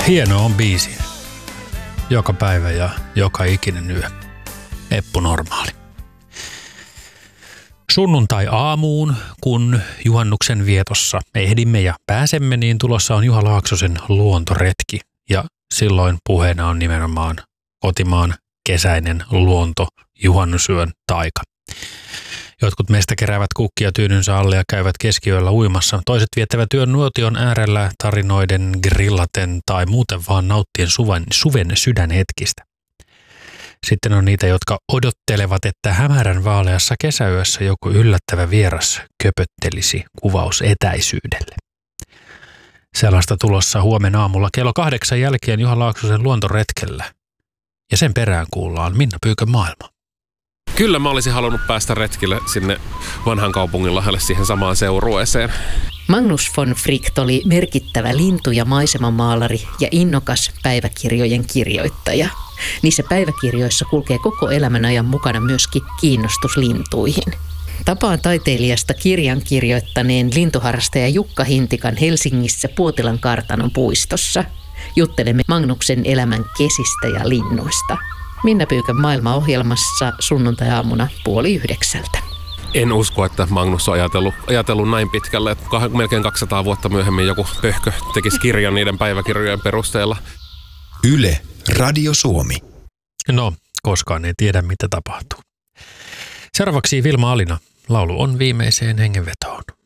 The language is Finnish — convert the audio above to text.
Hieno on biisi. Joka päivä ja joka ikinen yö. Eppu Normaali. Sunnuntai-aamuun, kun juhannuksen vietossa ehdimme ja pääsemme, niin tulossa on Juha Laaksosen luontoretki. Ja silloin puheena on nimenomaan kotimaan kesäinen luonto, juhannusyön taika. Jotkut meistä keräävät kukkia tyynynsä alle ja käyvät keskiyöllä uimassa. Toiset viettävät yön nuotion äärellä tarinoiden, grillaten tai muuten vaan nauttien suven sydänhetkistä. Sitten on niitä, jotka odottelevat, että hämärän vaaleassa kesäyössä joku yllättävä vieras köpöttelisi kuvaus etäisyydelle. Sellaista tulossa huomenna aamulla kello 8 jälkeen Juha Laaksosen luontoretkellä. Ja sen perään kuullaan Minna Pyykön maailma. Kyllä mä olisin halunnut päästä retkille sinne vanhan kaupungin lähelle siihen samaan seurueeseen. Magnus von Fricht oli merkittävä lintu- ja maisemamaalari ja innokas päiväkirjojen kirjoittaja. Niissä päiväkirjoissa kulkee koko elämän ajan mukana myöskin kiinnostus lintuihin. Tapaan taiteilijasta kirjan kirjoittaneen lintuharrastaja Jukka Hintikan Helsingissä Puotilan kartanon puistossa. Juttelemme Magnuksen elämän kesistä ja linnuista. Minna Pyykön maailma-ohjelmassa sunnuntai-aamuna 8:30. En usko, että Magnus on ajatellut näin pitkälle, että melkein 200 vuotta myöhemmin joku pöhkö tekisi kirjan niiden päiväkirjojen perusteella. Yle, Radio Suomi. No, koskaan ei tiedä, mitä tapahtuu. Seuraavaksi Vilma Alina. Laulu on viimeiseen hengenvetoon.